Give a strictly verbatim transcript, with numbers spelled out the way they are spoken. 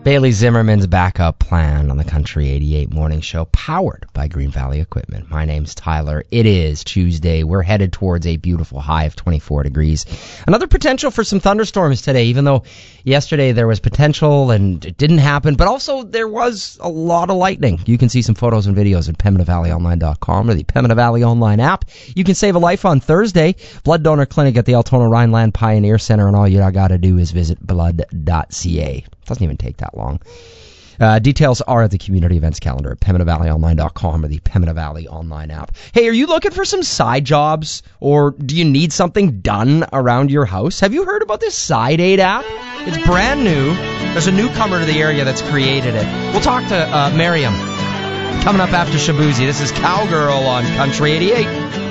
Bailey Zimmerman's backup plan on the Country eighty-eight Morning Show, powered by Green Valley Equipment. My name's Tyler. It is Tuesday. We're headed towards a beautiful high of twenty-four degrees. Another potential for some thunderstorms today, even though yesterday there was potential and it didn't happen, but also there was a lot of lightning. You can see some photos and videos at Pembina Valley Online dot com or the Pembina Valley Online app. You can save a life on Thursday. Blood donor clinic at the Altona Rhineland Pioneer Center, and all you got to do is visit blood dot c a. Doesn't even take that long. Uh, details are at the community events calendar at Pembina Valley Online dot com or the Pembina Valley Online app. Hey, are you looking for some side jobs, or do you need something done around your house? Have you heard about this Side Aid app? It's brand new. There's a newcomer to the area that's created it. We'll talk to uh, Miriam coming up after Shabuzi. This is Cowgirl on Country eighty-eight.